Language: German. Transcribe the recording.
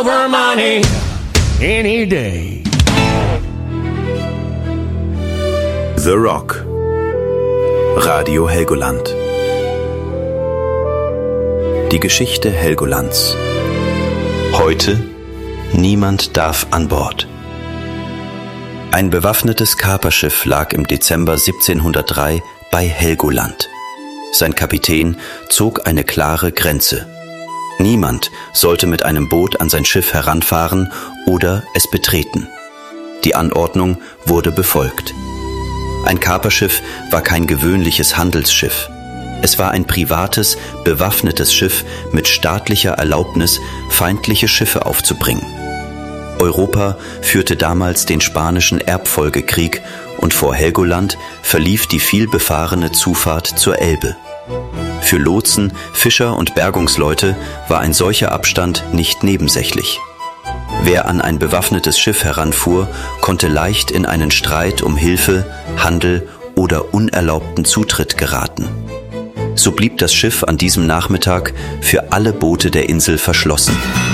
Over money any day. The Rock. Radio Helgoland. Die Geschichte Helgolands. Heute: Niemand darf an Bord. Ein bewaffnetes Kaperschiff lag im Dezember 1703 bei Helgoland. Sein Kapitän zog eine klare Grenze. Niemand sollte mit einem Boot an sein Schiff heranfahren oder es betreten. Die Anordnung wurde befolgt. Ein Kaperschiff war kein gewöhnliches Handelsschiff. Es war ein privates, bewaffnetes Schiff mit staatlicher Erlaubnis, feindliche Schiffe aufzubringen. Europa führte damals den Spanischen Erbfolgekrieg und vor Helgoland verlief die vielbefahrene Zufahrt zur Elbe. Für Lotsen, Fischer und Bergungsleute war ein solcher Abstand nicht nebensächlich. Wer an ein bewaffnetes Schiff heranfuhr, konnte leicht in einen Streit um Hilfe, Handel oder unerlaubten Zutritt geraten. So blieb das Schiff an diesem Nachmittag für alle Boote der Insel verschlossen.